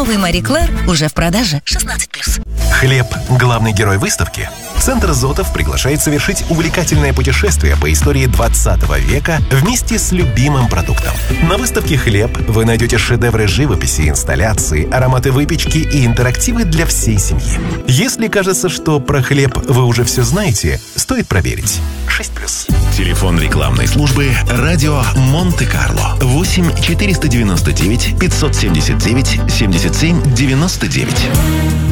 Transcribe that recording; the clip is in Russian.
Новый Мари Клэр уже в продаже 16+. Хлеб – главный герой выставки? Центр Зотов приглашает совершить увлекательное путешествие по истории 20 века вместе с любимым продуктом. На выставке «Хлеб» вы найдете шедевры живописи, инсталляции, ароматы выпечки и интерактивы для всей семьи. Если кажется, что про хлеб вы уже все знаете, стоит проверить. 6+. Телефон рекламной службы «Радио Монте-Карло» 8 499 579 77 99.